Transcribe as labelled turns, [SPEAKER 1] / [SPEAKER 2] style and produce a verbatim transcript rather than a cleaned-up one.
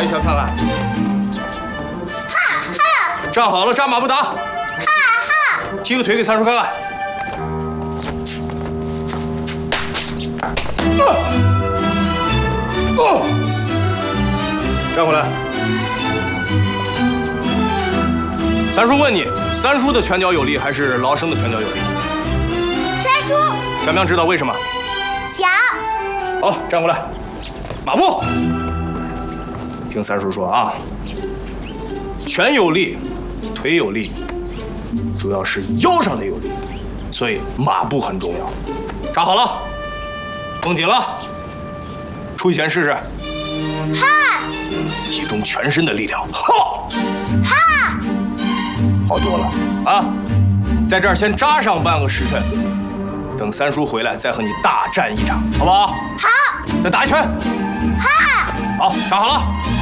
[SPEAKER 1] 打一拳看看。
[SPEAKER 2] 哈哈！
[SPEAKER 1] 站好了，扎马步打。哈
[SPEAKER 2] 哈！
[SPEAKER 1] 踢个腿给三叔看看。啊！啊！站回来。三叔问你，三叔的拳脚有力还是劳生的拳脚有力？
[SPEAKER 2] 三叔。
[SPEAKER 1] 想不想知道为什么？
[SPEAKER 2] 想。
[SPEAKER 1] 好，站过来，马步。听三叔说啊，拳有力，腿有力，主要是腰上的有力，所以马步很重要。扎好了，绷紧了，出一拳试试。
[SPEAKER 2] 哈！
[SPEAKER 1] 集中全身的力量，哈！
[SPEAKER 2] 哈！
[SPEAKER 1] 好多了啊！在这儿先扎上半个时辰，等三叔回来再和你大战一场，好不好？
[SPEAKER 2] 好。
[SPEAKER 1] 再打一拳。
[SPEAKER 2] 哈！
[SPEAKER 1] 好，扎好了。